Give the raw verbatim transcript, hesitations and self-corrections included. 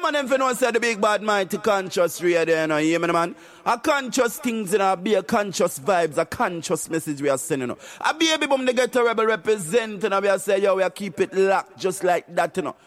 man them for know say the big bad mighty conscious radio, you know, you hear me, man? A conscious things, you know, be a conscious vibes, a conscious message we are sending, you know. A baby boom, they get a rebel representing, and we are say, yo, we are keep it locked just like that, you know.